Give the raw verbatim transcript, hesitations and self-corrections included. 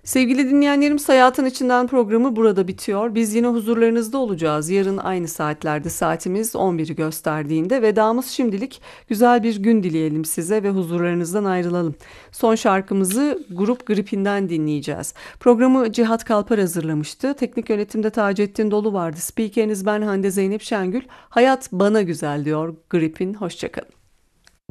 Sevgili dinleyenlerim, Hayatın İçinden programı burada bitiyor. Biz yine huzurlarınızda olacağız. Yarın aynı saatlerde saatimiz on biri gösterdiğinde vedamız şimdilik. Güzel bir gün dileyelim size ve huzurlarınızdan ayrılalım. Son şarkımızı Grup Gripin'den dinleyeceğiz. Programı Cihat Kalpar hazırlamıştı. Teknik yönetimde Taceddin Dolu vardı. Spikeriniz ben Hande Zeynep Şengül. Hayat bana güzel diyor Gripin. Hoşçakalın.